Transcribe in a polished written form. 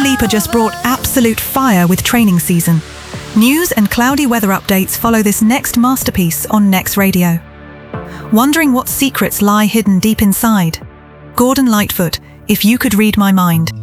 Lipa just brought absolute fire with training season. News and cloudy weather updates follow this next masterpiece on Next Radio. Wondering what secrets lie hidden deep inside? Gordon Lightfoot, If You Could Read My Mind.